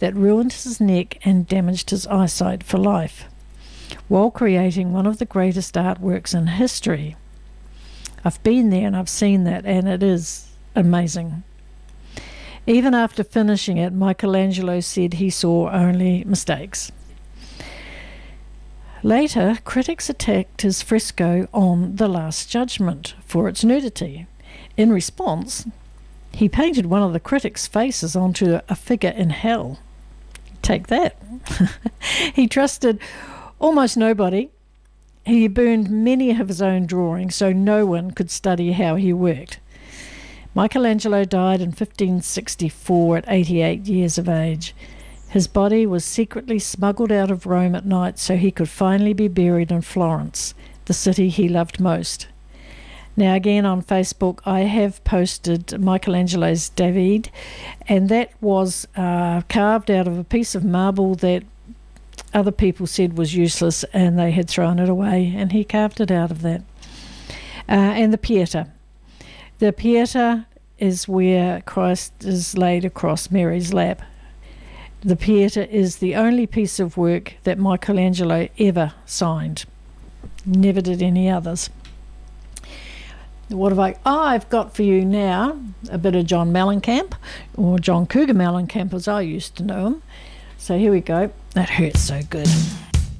that ruined his neck and damaged his eyesight for life, while creating one of the greatest artworks in history. I've been there and I've seen that, and it is amazing. Even after finishing it, Michelangelo said he saw only mistakes. Later, critics attacked his fresco on The Last Judgment for its nudity. In response, he painted one of the critics' faces onto a figure in hell. Take that. He trusted almost nobody. He burned many of his own drawings so no one could study how he worked. Michelangelo died in 1564 at 88 years of age. His body was secretly smuggled out of Rome at night so he could finally be buried in Florence, the city he loved most. Now again on Facebook I have posted Michelangelo's David, and that was carved out of a piece of marble that other people said was useless and they had thrown it away, and he carved it out of that. And the Pieta. The Pieta is where Christ is laid across Mary's lap. The Pieta is the only piece of work that Michelangelo ever signed. Never did any others. What have I've got for you now a bit of John Mellencamp, or John Cougar Mellencamp as I used to know him. So here we go. That hurts so good.